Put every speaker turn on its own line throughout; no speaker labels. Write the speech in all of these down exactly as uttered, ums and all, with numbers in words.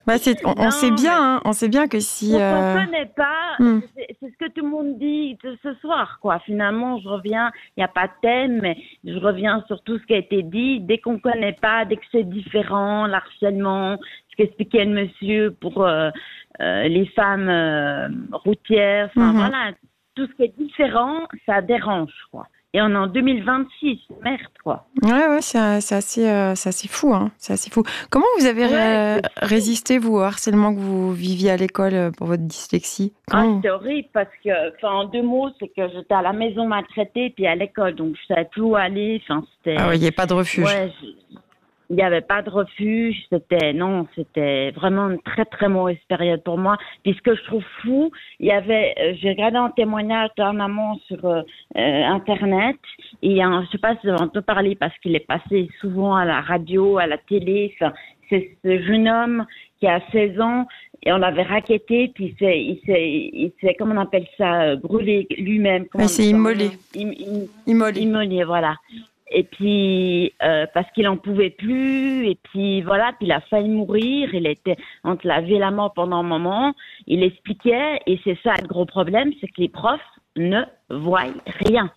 Bah, c'est, on, on sait
Non,
bien,
mais
hein, on sait bien que si...
on s'en
euh,
connaît pas.
hmm.
C'est c'est ce que tout le monde dit de ce soir, quoi. Finalement, je reviens, il n'y a pas de thème, mais je reviens sur tout ce qui a été dit. Dès qu'on connaît pas, dès que c'est différent, l'harcèlement, ce qu'expliquait le monsieur pour euh, euh, les femmes euh, routières, enfin
Mhm.
voilà, tout ce qui est différent, ça dérange, quoi. Et on est en deux mille vingt-six, merde, quoi.
Ouais, ouais, c'est, c'est assez, euh, c'est assez fou, hein. C'est assez fou. Comment vous avez
Ouais,
ré-
c'est fou.
résisté, vous, au harcèlement que vous viviez à l'école euh, pour votre dyslexie?
Ah,
Comment vous-
c'était horrible parce que, enfin, en deux mots, c'est que j'étais à la maison maltraitée puis à l'école, donc je savais plus où aller. Enfin,
Ah oui, il
c'était,
n'y a pas de refuge.
ouais, je- il n'y avait pas de refuge. C'était, non, c'était vraiment une très très mauvaise période pour moi. Puis ce que je trouve fou, il y avait, euh, j'ai regardé un témoignage d'un amant sur euh, euh, internet et il y a un- je sais pas si on peut parler parce qu'il est passé souvent à la radio, à la télé. Enfin, c'est ce jeune homme qui a seize ans et on l'avait racketté, puis il s'est, il s'est, il s'est, comment on appelle ça, euh, brûlé lui-même,
Ouais,
comment,
c'est immolé.
comment, im- im-
Immolé.
immolé, voilà. Et puis, euh, parce qu'il en pouvait plus, et puis voilà, puis il a failli mourir, il était, on te l'a vu la mort pendant un moment, il expliquait, et c'est ça le gros problème, c'est que les profs ne voient rien.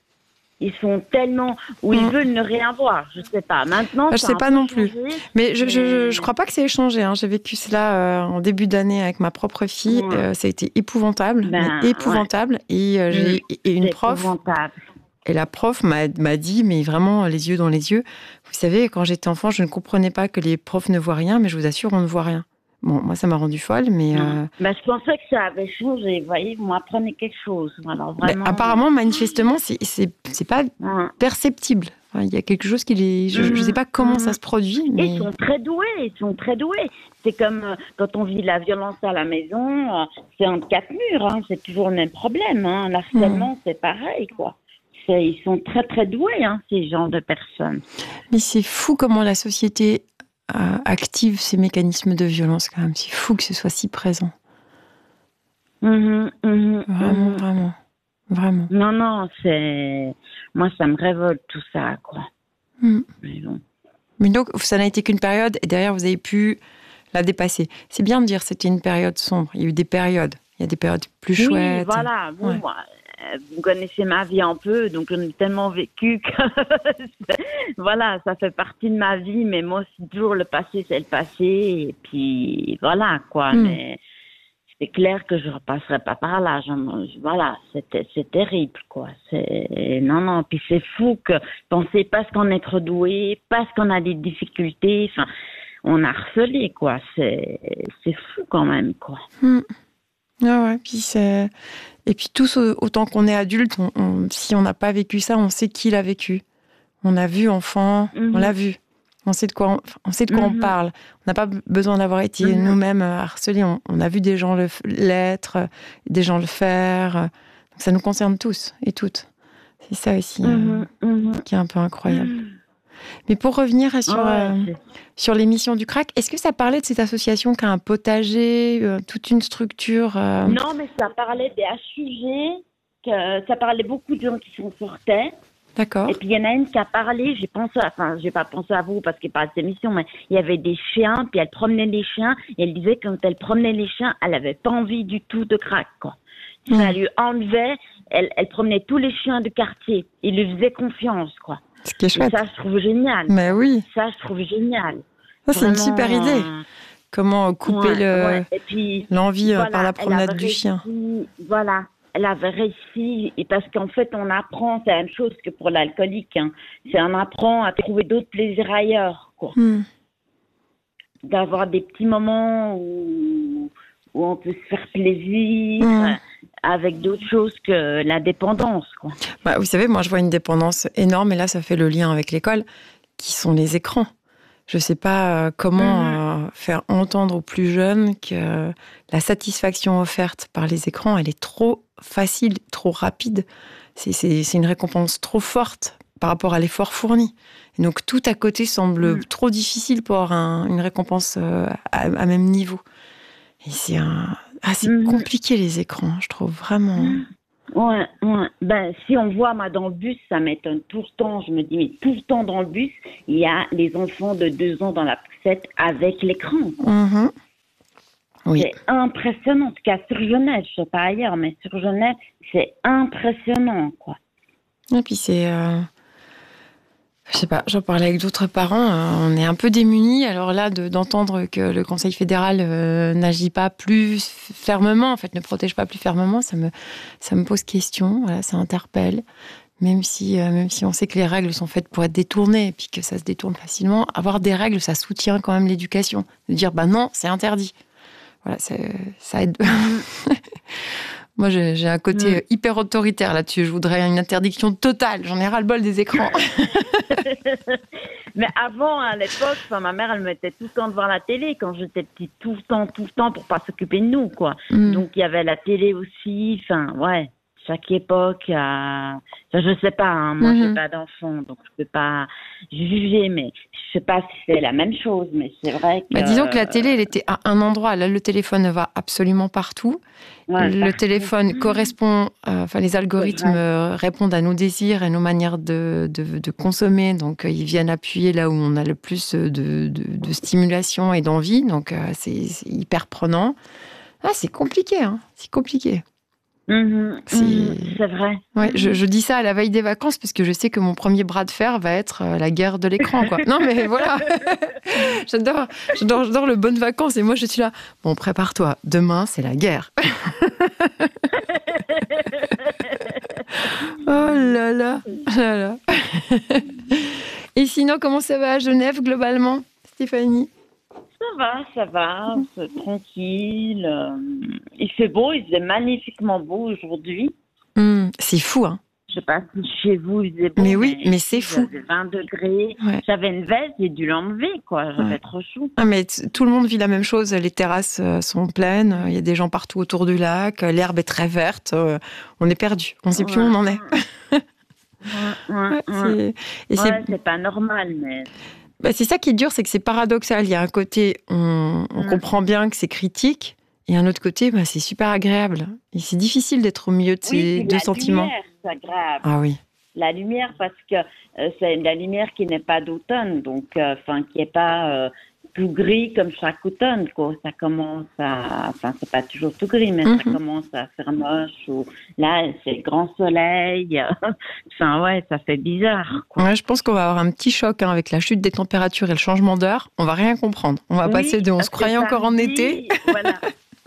Ils sont tellement, ou ils
Mm.
veulent ne rien voir, je sais pas. Maintenant,
Ah, je
ça a
sais
un
pas
peu
non plus.
changé,
Mais je, je, je, je
mais,
crois pas que ça ait changé, hein. J'ai vécu cela euh, en début d'année avec ma propre fille.
ouais.
Euh, ça a été épouvantable, mais
Ben, ouais.
épouvantable. Et euh,
Hmm.
j'ai et une
C'est
prof,
épouvantable.
et la prof m'a m'a dit, mais vraiment les yeux dans les yeux. Vous savez, quand j'étais enfant, je ne comprenais pas que les profs ne voient rien, mais je vous assure, on ne voit rien. Bon, moi, ça m'a rendue folle, mais
Hmm.
euh,
Ben, je pensais que ça avait changé. Vous voyez, vous m'apprenez quelque chose. Alors,
ben,
vraiment.
apparemment, manifestement, c'est c'est c'est pas
Ouais.
perceptible. Enfin, il y a quelque chose qui les, je, je sais
Mhm,
pas comment ça
mhm.
se produit,
Et ils
mais
sont très doués, ils sont très doués. C'est comme euh, quand on vit la violence à la maison, euh, c'est entre quatre murs, hein, c'est toujours le même problème. Hein.
hmm.
L'harcèlement, c'est pareil, quoi. C'est, ils sont très très doués, hein, ces genres de personnes.
Mais c'est fou comment la société euh, active ces mécanismes de violence quand même. C'est fou que ce soit si présent.
Mhm, mhm,
Vraiment,
mhm.
vraiment, vraiment.
Non, non, c'est... Moi, ça me révolte tout ça, quoi.
Hmm.
Mais bon.
Mais donc, ça n'a été qu'une période et derrière, vous avez pu la dépasser. C'est bien de dire que c'était une période sombre. Il y a eu des périodes. Il y a des périodes plus
Oui,
chouettes.
voilà. Bon,
Ouais.
moi, euh, vous connaissez ma vie un peu, donc j'en ai tellement vécu que voilà, ça fait partie de ma vie. Mais moi, c'est toujours le passé, c'est le passé, et puis voilà, quoi.
Hmm.
Mais c'est clair que je repasserai pas par là. J'en- Voilà, c'était c'est terrible, quoi. C'est non, non. Puis c'est fou que penser parce qu'on est trop doué, parce qu'on a des difficultés, enfin, on a harcelé, quoi. C'est c'est fou quand même, quoi.
Hmm. Ah ouais, puis c'est... Et puis tous, autant qu'on est adulte, on, on- si on n'a pas vécu ça, on sait qui l'a vécu. On a vu enfant, on l'a
Mhm,
vu. On sait de quoi on, on sait de quoi on
mhm,
parle. On n'a pas besoin d'avoir été
mhm,
nous-mêmes harcelés. On, on a vu des gens le, l'être, des gens le faire. Donc ça nous concerne tous et toutes. C'est ça aussi euh,
mhm, mhm.
qui est un peu incroyable. Mais pour revenir sur,
Ouais,
euh,
c'est-
sur l'émission du crack, est-ce que ça parlait de cette association qui a un potager, euh, toute une structure euh,
non, mais ça parlait des H U G, que ça parlait beaucoup de gens qui sont sortaient.
D'accord.
Et puis il y en a une qui a parlé, j'ai pensé, à- enfin, j'ai pas pensé à vous parce qu'il parle de cette émission, mais il y avait des chiens, puis elle promenait les chiens, et elle disait que quand elle promenait les chiens, elle avait pas envie du tout de crack, quoi.
Mmh.
Ça lui enlevait, elle, elle promenait tous les chiens du quartier, il lui faisait confiance, quoi.
Ce qui est
Et
chouette.
ça, je trouve génial.
Mais oui,
Ça, je trouve génial.
ça c'est une super
Vraiment,
idée.
euh,
Comment couper
ouais,
le,
ouais. Et puis,
l'envie euh, par
voilà,
la
elle avait
promenade du chien.
réussi, voilà, elle avait réussi, et parce qu'en fait, on apprend, c'est la même chose que pour l'alcoolique, hein. C'est on apprend à trouver d'autres plaisirs ailleurs, quoi.
Hmm.
D'avoir des petits moments où, où on peut se faire plaisir
Hmm.
euh, avec d'autres choses que la dépendance, quoi.
Bah, vous savez, moi je vois une dépendance énorme, et là ça fait le lien avec l'école, qui sont les écrans. Je ne sais pas euh, comment
Mhm.
euh, faire entendre aux plus jeunes que la satisfaction offerte par les écrans, elle est trop facile, trop rapide. C'est, c'est, c'est une récompense trop forte par rapport à l'effort fourni. Et donc tout à côté semble
Mhm.
trop difficile pour avoir un- une récompense euh, à, à même niveau. Et c'est un... Ah, c'est
Mhm.
compliqué les écrans, je trouve vraiment.
Ouais, ouais. Ben, si on voit, moi, dans le bus, ça m'étonne tout le temps. Je me dis, mais tout le temps dans le bus, il y a les enfants de deux ans dans la poussette avec l'écran.
Mhm. Oui.
C'est impressionnant. En tout cas, sur Genève, je sais pas ailleurs, mais sur Genève, c'est impressionnant, quoi.
Et puis c'est... Euh... Je sais pas, j'en parlais avec d'autres parents, euh, on est un peu démunis. Alors là, de, d'entendre que le Conseil fédéral euh, n'agit pas plus fermement, en fait, ne protège pas plus fermement, ça me, ça me pose question, voilà, ça interpelle. Même si, euh, même si on sait que les règles sont faites pour être détournées et puis que ça se détourne facilement, avoir des règles, ça soutient quand même l'éducation. De dire, bah non, c'est interdit. Voilà, c'est, ça aide. Moi, j'ai, j'ai un côté mmh. hyper autoritaire là-dessus. Je voudrais une interdiction totale. J'en ai ras-le-bol des écrans.
Mais avant, à l'époque, enfin, ma mère, elle me mettait tout le temps devant la télé quand j'étais petite, tout le temps, tout le temps, pour pas s'occuper de nous, quoi. Mmh. Donc, il y avait la télé aussi. Enfin, ouais, chaque époque, euh... enfin, je sais pas. Hein, moi, mmh. j'ai pas d'enfant, donc je peux pas juger, mais je sais pas si c'est la même chose, mais c'est vrai que...
Bah, disons que la télé, elle était à un endroit. Là, le téléphone va absolument partout. Ouais, le partout. téléphone mmh. correspond... Euh, enfin, les algorithmes répondent à nos désirs et nos manières de, de, de consommer. Donc, euh, ils viennent appuyer là où on a le plus de, de, de stimulation et d'envie. Donc, euh, c'est, c'est hyper prenant. Ah, c'est compliqué, hein. C'est compliqué.
Mmh, c'est... Mmh, c'est vrai.
Ouais, je, je dis ça à la veille des vacances parce que je sais que mon premier bras de fer va être la guerre de l'écran, quoi. Non, mais voilà. j'adore, j'adore, j'adore le bonnes vacances et moi je suis là. Bon, prépare-toi. Demain, c'est la guerre. Oh là là, là là. Et sinon, comment ça va à Genève globalement, Stéphanie?
Ça va, ça va, c'est tranquille. Il fait beau, il faisait magnifiquement beau aujourd'hui.
Mmh, c'est fou, hein.
Je sais pas si chez vous il faisait beau.
Mais oui, mais, mais c'est fou.
J'avais vingt degrés. Ouais. J'avais une veste, j'ai dû l'enlever, quoi. J'avais ouais. trop chaud.
Ah, mais t- tout le monde vit la même chose. Les terrasses sont pleines. Il y a des gens partout autour du lac. L'herbe est très verte. On est perdu. On ne sait plus ouais. où on en est.
ouais, ouais, ouais. C'est... Et ouais, c'est... c'est pas normal, mais...
Bah, c'est ça qui est dur, c'est que c'est paradoxal. Il y a un côté, on, on mmh. comprend bien que c'est critique, et un autre côté, bah, c'est super agréable. Et c'est difficile d'être au milieu de ces
oui,
deux
la
sentiments.
Lumière, c'est agréable.
Ah oui.
La lumière, parce que euh, c'est la lumière qui n'est pas d'automne, donc enfin euh, qui n'est pas euh, tout gris comme chaque automne, quoi. Ça commence à, enfin c'est pas toujours tout gris, mais mmh. ça commence à faire moche. Ou là, c'est le grand soleil. Enfin ouais, ça fait bizarre, quoi.
Ouais, je pense qu'on va avoir un petit choc hein, avec la chute des températures et le changement d'heure. On va rien comprendre. On va oui, passer de on se croyait encore en été.
Voilà.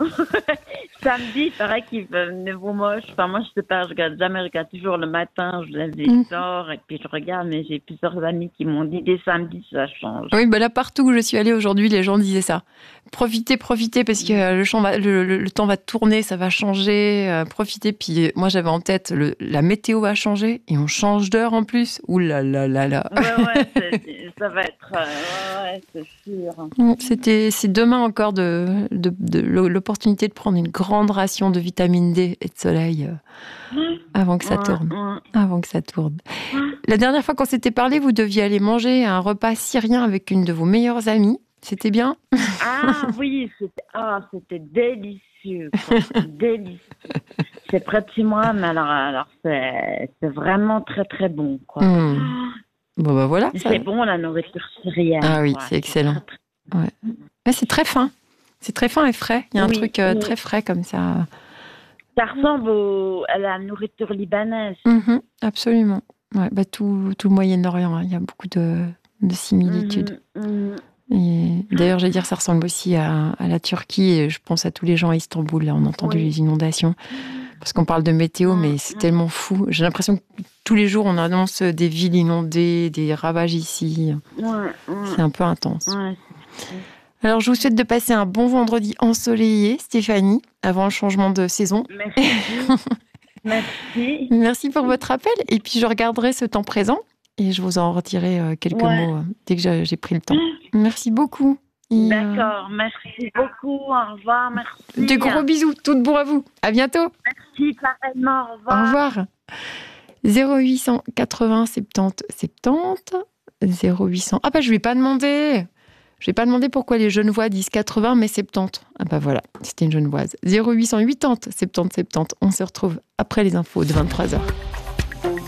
Samedi, il paraît qu'il fait nouveau moche. Enfin, moi, je sais pas, je regarde jamais, je regarde toujours le matin, je lève les mmh. sorts et puis je regarde, mais j'ai plusieurs amis qui m'ont dit dès samedi, ça change.
Oui, bah là, partout où je suis allée aujourd'hui, les gens disaient ça. Profitez, profitez, parce que le, champ va, le, le, le temps va tourner, ça va changer. Euh, profitez. Puis moi, j'avais en tête, le, la météo va changer et on change d'heure en plus. Ouh là là là là.
Ouais, ouais, c'est, ça va être. Euh, ouais, c'est sûr.
C'était, c'est demain encore de, de, de, de l'opportunité de prendre une grande ration de vitamine D et de soleil euh, avant que ça tourne. Avant que ça tourne. La dernière fois qu'on s'était parlé, vous deviez aller manger un repas syrien avec une de vos meilleures amies. C'était bien?
Ah oui, c'était, oh, c'était délicieux. délicieux. C'est près de chez moi, mais alors, alors c'est, c'est vraiment très très bon, quoi.
Mmh. Bon bah voilà.
C'est
ça...
bon la nourriture syrienne.
Ah oui,
quoi.
c'est excellent. C'est, très... ouais. Mais c'est très fin. C'est très fin et frais. Il y a un
oui,
truc euh,
oui.
très frais comme ça.
Ça ressemble au, à la nourriture libanaise.
Mmh, absolument. Ouais, bah tout, tout le Moyen-Orient, hein. Il y a beaucoup de, de similitudes.
Mmh, mmh.
Et d'ailleurs, j'allais dire, ça ressemble aussi à, à la Turquie. Et je pense à tous les gens à Istanbul. Là, on a entendu oui. les inondations. Parce qu'on parle de météo, mais c'est mmh. tellement fou. J'ai l'impression que tous les jours, on annonce des villes inondées, des ravages ici.
Ouais, ouais.
C'est un peu intense.
Ouais.
Alors, je vous souhaite de passer un bon vendredi ensoleillé, Stéphanie, avant le changement de saison.
Merci. Merci.
Merci pour votre appel. Et puis, je regarderai ce temps présent et je vous en redirai quelques ouais. mots dès que j'ai pris le temps. Merci beaucoup.
Et D'accord, euh... merci beaucoup. Au revoir, merci.
De gros bisous, tout de bon à vous. À bientôt.
Merci, pareillement. Au revoir.
Au revoir. zéro huit cent quatre-vingts soixante-dix soixante-dix. zéro huit cents. Ah bah, je ne vais pas demander. Je vais pas demander pourquoi les Genevois disent quatre-vingts, mais soixante-dix. Ah bah voilà, c'était une Genevoise. zéro huit cent quatre-vingts soixante-dix soixante-dix. On se retrouve après les infos de vingt-trois heures.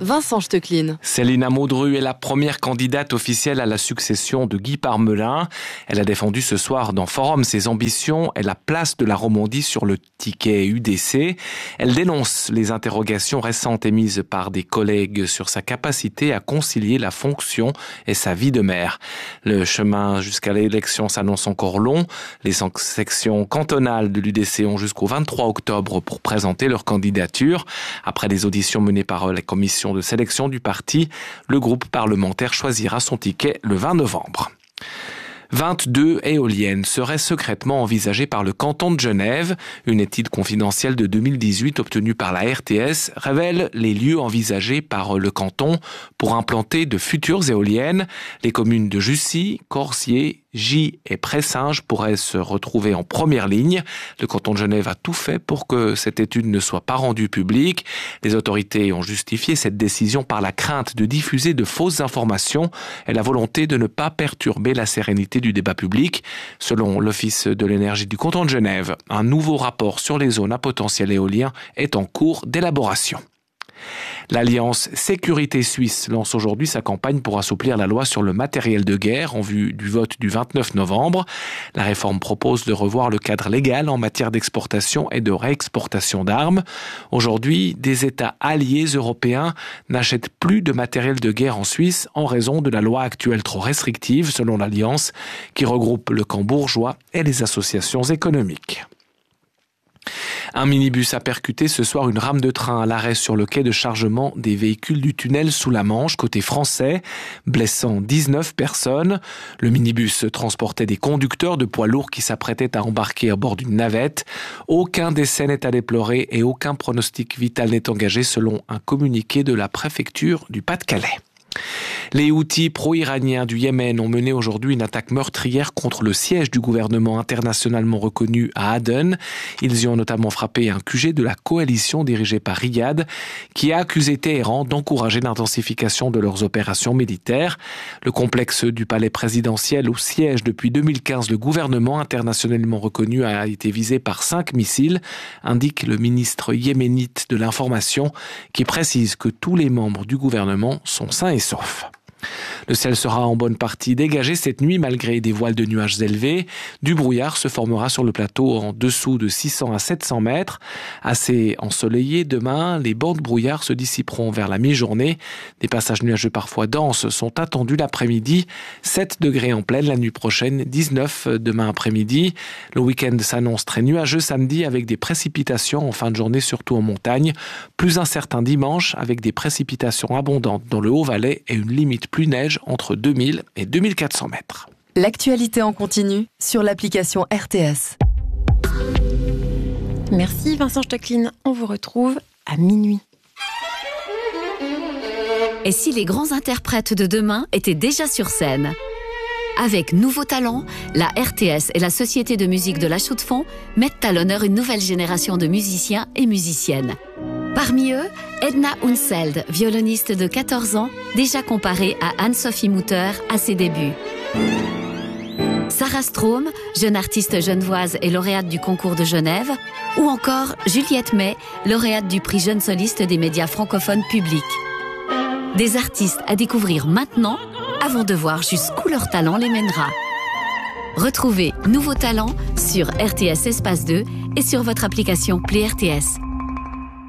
Vincent Stecklin.
Céline Maudru est la première candidate officielle à la succession de Guy Parmelin. Elle a défendu ce soir dans Forum ses ambitions et la place de la Romandie sur le ticket U D C. Elle dénonce les interrogations récentes émises par des collègues sur sa capacité à concilier la fonction et sa vie de maire. Le chemin jusqu'à l'élection s'annonce encore long. Les sections cantonales de l'U D C ont jusqu'au vingt-trois octobre pour présenter leur candidature. Après les auditions menées par la commission de sélection du parti, le groupe parlementaire choisira son ticket le vingt novembre. vingt-deux éoliennes seraient secrètement envisagées par le canton de Genève. Une étude confidentielle de deux mille dix-huit obtenue par la R T S révèle les lieux envisagés par le canton pour implanter de futures éoliennes. Les communes de Jussy, Corsier, Gy et Pressinges pourraient se retrouver en première ligne. Le canton de Genève a tout fait pour que cette étude ne soit pas rendue publique. Les autorités ont justifié cette décision par la crainte de diffuser de fausses informations et la volonté de ne pas perturber la sérénité du débat public. Selon l'Office de l'énergie du canton de Genève, un nouveau rapport sur les zones à potentiel éolien est en cours d'élaboration. L'Alliance Sécurité Suisse lance aujourd'hui sa campagne pour assouplir la loi sur le matériel de guerre en vue du vote du vingt-neuf novembre. La réforme propose de revoir le cadre légal en matière d'exportation et de réexportation d'armes. Aujourd'hui, des États alliés européens n'achètent plus de matériel de guerre en Suisse en raison de la loi actuelle trop restrictive, selon l'Alliance, qui regroupe le camp bourgeois et les associations économiques. Un minibus a percuté ce soir une rame de train à l'arrêt sur le quai de chargement des véhicules du tunnel sous la Manche, côté français, blessant dix-neuf personnes. Le minibus transportait des conducteurs de poids lourds qui s'apprêtaient à embarquer à bord d'une navette. Aucun décès n'est à déplorer et aucun pronostic vital n'est engagé selon un communiqué de la préfecture du Pas-de-Calais. Les Houthis pro-iraniens du Yémen ont mené aujourd'hui une attaque meurtrière contre le siège du gouvernement internationalement reconnu à Aden. Ils y ont notamment frappé un Q G de la coalition dirigée par Riyad, qui a accusé Téhéran d'encourager l'intensification de leurs opérations militaires. Le complexe du palais présidentiel où siège depuis deux mille quinze le gouvernement internationalement reconnu a été visé par cinq missiles, indique le ministre yéménite de l'information, qui précise que tous les membres du gouvernement sont sains et saufs. Le ciel sera en bonne partie dégagé cette nuit malgré des voiles de nuages élevés. Du brouillard se formera sur le plateau en dessous de six cents à sept cents mètres. Assez ensoleillé demain, les bancs de brouillard se dissiperont vers la mi-journée. Des passages nuageux parfois denses sont attendus l'après-midi. sept degrés en pleine la nuit prochaine, dix-neuf demain après-midi. Le week-end s'annonce très nuageux samedi avec des précipitations en fin de journée, surtout en montagne. Plus incertain dimanche avec des précipitations abondantes dans le Haut-Valais et une limite plus neige entre deux mille et deux mille quatre cents mètres.
L'actualité en continu sur l'application R T S.
Merci Vincent Stecklin. On vous retrouve à minuit.
Et si les grands interprètes de demain étaient déjà sur scène ? Avec Nouveaux Talents, la R T S et la Société de musique de la Chaux-de-Fonds mettent à l'honneur une nouvelle génération de musiciens et musiciennes. Parmi eux, Edna Unseld, violoniste de quatorze ans, déjà comparée à Anne-Sophie Mutter à ses débuts. Sarah Strom, jeune artiste genevoise et lauréate du concours de Genève, ou encore Juliette May, lauréate du prix Jeune Soliste des médias francophones publics. Des artistes à découvrir maintenant, avant de voir jusqu'où leur talent les mènera. Retrouvez Nouveaux Talents sur R T S Espace deux et sur votre application Play R T S.